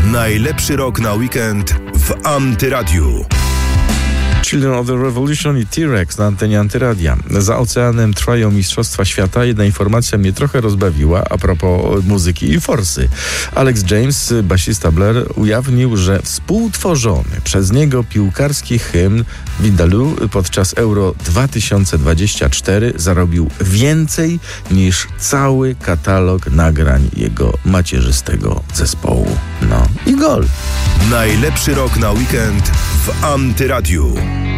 Najlepszy rok na weekend w Antyradiu. Children of the Revolution i T-Rex na antenie Antyradia. Za oceanem trwają Mistrzostwa Świata. Jedna informacja mnie trochę rozbawiła a propos muzyki i forsy. Alex James, basista Blur, ujawnił, że współtworzony przez niego piłkarski hymn Vindaloo podczas Euro 2024 zarobił więcej niż cały katalog nagrań jego macierzystego zespołu. No i gol. Najlepszy rok na weekend w Antyradiu.